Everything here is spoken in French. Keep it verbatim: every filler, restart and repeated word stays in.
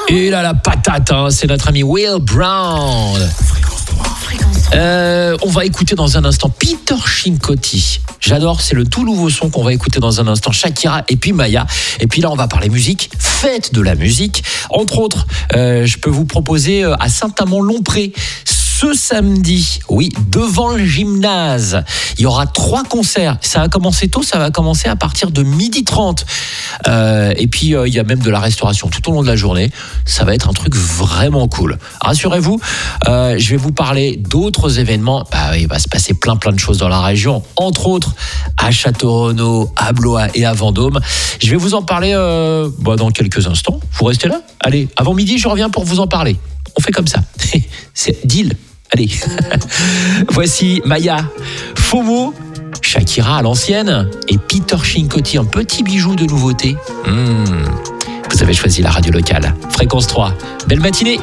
Et là, la patate, hein, c'est notre ami Will Brown. Euh, on va écouter dans un instant Peter Cincotti. J'adore, c'est le tout nouveau son qu'on va écouter dans un instant. Shakira et puis Maya. Et puis là, on va parler musique, fête de la musique. Entre autres, euh, je peux vous proposer euh, à Saint-Amand-Lompré, ce samedi, oui, devant le gymnase, il y aura trois concerts. Ça va commencer tôt, ça va commencer à partir de midi trente. Euh, et puis, euh, il y a même de la restauration tout au long de la journée. Ça va être un truc vraiment cool. Rassurez-vous, euh, je vais vous parler d'autres événements. Bah, il va se passer plein, plein de choses dans la région. Entre autres, à Château-Renaud, à Blois et à Vendôme. Je vais vous en parler euh, bah, dans quelques instants. Vous restez là ? Allez, avant midi, je reviens pour vous en parler. On fait comme ça. C'est deal. Allez, voici Maya, FOMO, Shakira à l'ancienne et Peter Cincotti, un petit bijou de nouveauté. Mmh. Vous avez choisi la radio locale. Fréquence trois. Belle matinée.